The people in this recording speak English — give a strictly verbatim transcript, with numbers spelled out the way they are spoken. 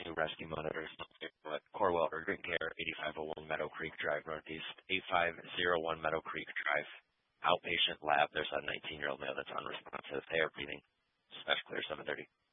to rescue monitors. But Corwell Urgent Care, eighty-five oh one Meadow Creek Drive Northeast, eight five zero one Meadow Creek Drive. Outpatient lab. There's a nineteen-year-old male that's unresponsive. They are breathing. Dispatch clear, seven thirty.